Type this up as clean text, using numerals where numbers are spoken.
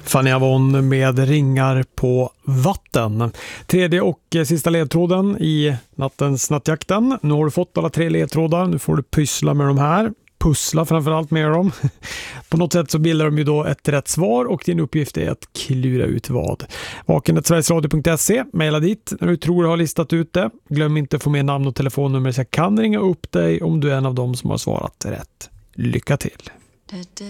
Fanny Avon med ringar på vatten. Tredje och sista ledtråden i nattens nattjakten. Nu har du fått alla 3 ledtrådar. Nu får du pyssla med de här. Pussla framförallt med dem. På något sätt så bildar de ju då ett rätt svar och din uppgift är att klura ut vad. vaken@sverigesradio.se, mejla dit när du tror du har listat ut det. Glöm inte att få med namn och telefonnummer så jag kan ringa upp dig om du är en av dem som har svarat rätt. Lycka till!